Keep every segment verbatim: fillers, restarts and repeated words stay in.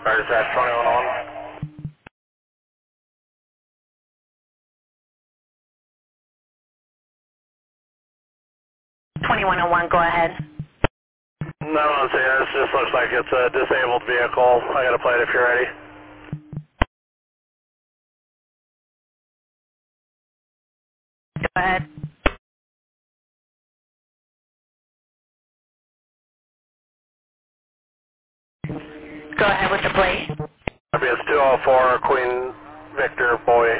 Dispatch twenty-one oh one. twenty-one oh one, go ahead. No, I'm saying this just looks like it's a disabled vehicle. I got a plate if you're ready. Go ahead. Go ahead with the plate. It's two oh four Queen Victor Boy.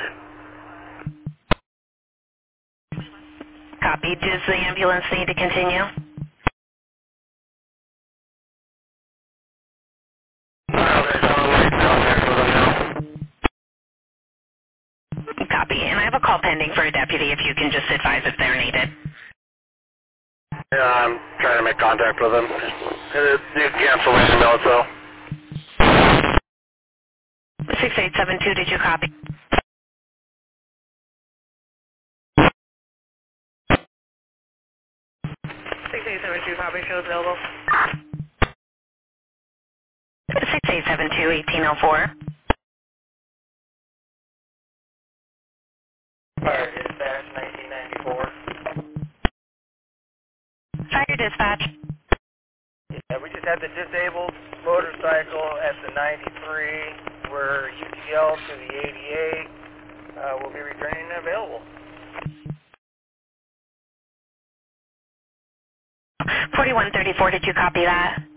Copy. Does the ambulance need to continue? Copy. And I have a call pending for a deputy if you can just advise if they're needed. Yeah, I'm trying to make contact with him. Uh, You can cancel my email, so. six eight seven two, did you copy? six eight seven two, copy, show available. six eight seven two, eighteen oh four. Fire dispatch, nineteen ninety-four. Fire dispatch. Yeah, we just had the disabled motorcycle at the ninety-three. We're U T L to the eighty-eight. Uh, we'll be returning available. forty-one thirty-four, did you copy that?